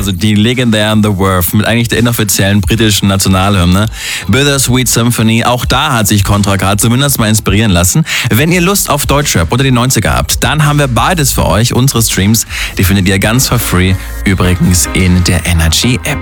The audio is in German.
also die legendären The Verve mit eigentlich der inoffiziellen britischen Nationalhymne. Bittersweet Symphony, auch da hat sich Contra K zumindest mal inspirieren lassen. Wenn ihr Lust auf Deutschrap oder die 90er habt, dann haben wir beides für euch. Unsere Streams, die findet ihr ganz for free übrigens in der Energy App.